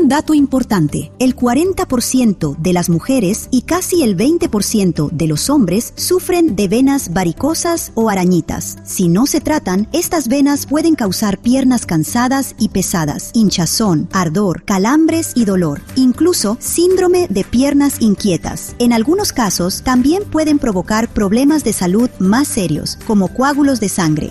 Un dato importante, el 40% de las mujeres y casi el 20% de los hombres sufren de venas varicosas o arañitas. Si no se tratan, estas venas pueden causar piernas cansadas y pesadas, hinchazón, ardor, calambres y dolor, incluso síndrome de piernas inquietas. En algunos casos, también pueden provocar problemas de salud más serios, como coágulos de sangre.